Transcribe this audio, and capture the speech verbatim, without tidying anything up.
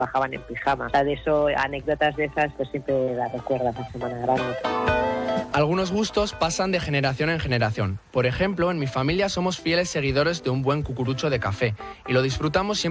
bajaban en pijama. O sea, de eso, anécdotas de esas, pues siempre las recuerdas en Semana Grande. Algunos gustos pasan de generación en generación. Por ejemplo, en mi familia somos fieles seguidores de un buen cucurucho de café y lo disfrutamos siempre